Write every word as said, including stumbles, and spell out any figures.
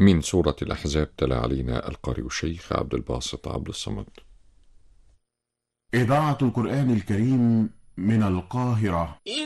من سورة الأحزاب تلا علينا القارئ الشيخ عبد الباسط عبد الصمد. إذاعة القرآن الكريم من القاهرة.